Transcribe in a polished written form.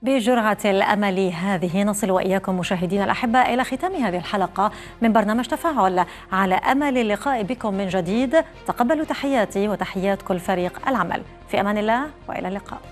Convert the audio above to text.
بجرعة الأمل هذه نصل وإياكم مشاهدينا الأحباء إلى ختام هذه الحلقة من برنامج تفاعل، على أمل اللقاء بكم من جديد. تقبلوا تحياتي وتحيات كل فريق العمل. في أمان الله وإلى اللقاء.